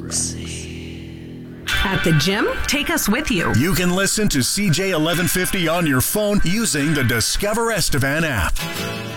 At the gym? Take us with you. You can listen to CJ 1150 on your phone using the Discover Estevan app.